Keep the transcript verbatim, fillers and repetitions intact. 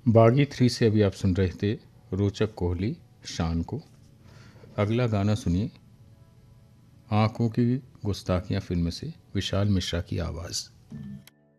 बागी थ्री से अभी आप सुन रहे थे रोचक कोहली शान को। अगला गाना सुनिए आँखों की गुस्ताखियाँ फिल्म से, विशाल मिश्रा की आवाज़।